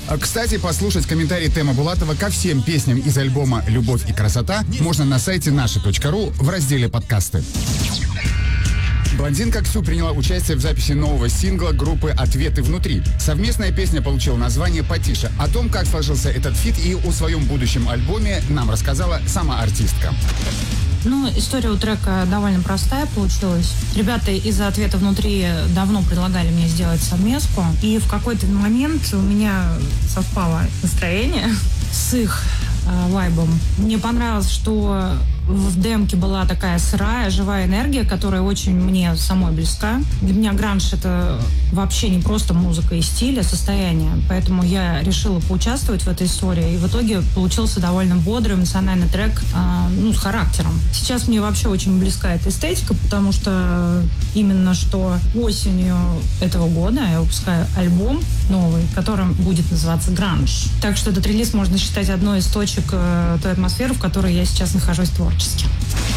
Кстати, послушать комментарий Тема Булатова ко всем песням из альбома «Любовь и красота» можно на сайте naша.ru в разделе «Подкасты». Блондинка Ксю приняла участие в записи нового сингла группы «Ответы внутри». Совместная песня получила название «Потише». О том, как сложился этот фит и о своем будущем альбоме, нам рассказала сама артистка. История у трека довольно простая получилась. Ребята из «Ответа внутри» давно предлагали мне сделать совместку. И в какой-то момент у меня совпало настроение с их вайбом. Мне понравилось, что в демке была такая сырая, живая энергия, которая очень мне самой близка. Для меня гранж — это вообще не просто музыка и стиль, а состояние. Поэтому я решила поучаствовать в этой истории. И в итоге получился довольно бодрый, эмоциональный трек с характером. Сейчас мне вообще очень близка эта эстетика, потому что именно что осенью этого года я выпускаю альбом новый, которым будет называться «Гранж». Так что этот релиз можно считать одной из точек той атмосферы, в которой я сейчас нахожусь творчески.